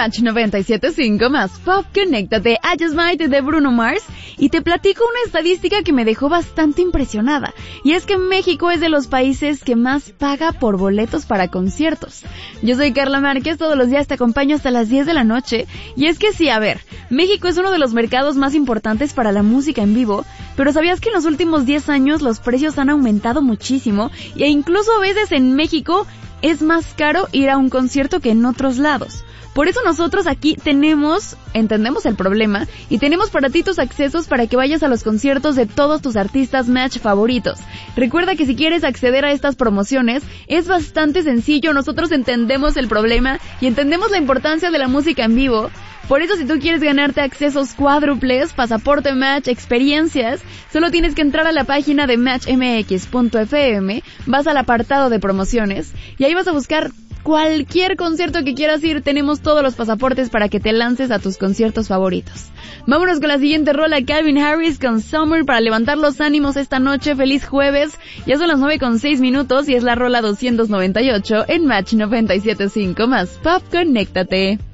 Match 97.5 más Pop, conéctate a Just Might de Bruno Mars y te platico una estadística que me dejó bastante impresionada, y es que México es de los países que más paga por boletos para conciertos. Yo soy Carla Márquez, todos los días te acompaño hasta las 10 de la noche, y es que sí, a ver, México es uno de los mercados más importantes para la música en vivo, pero ¿sabías que en los últimos 10 años los precios han aumentado muchísimo? E incluso a veces en México es más caro ir a un concierto que en otros lados. Por eso nosotros aquí entendemos el problema y tenemos para ti tus accesos para que vayas a los conciertos de todos tus artistas Match favoritos. Recuerda que si quieres acceder a estas promociones es bastante sencillo, nosotros entendemos el problema y entendemos la importancia de la música en vivo. Por eso si tú quieres ganarte accesos cuádruples, pasaporte Match, experiencias, solo tienes que entrar a la página de matchmx.fm, vas al apartado de promociones y ahí vas a buscar cualquier concierto que quieras ir. Tenemos todos los pasaportes para que te lances a tus conciertos favoritos. Vámonos con la siguiente rola, Calvin Harris con Summer, para levantar los ánimos esta noche. Feliz jueves, ya son las 9:06 y es la rola 298 en Match 97.5 más Pop, conéctate.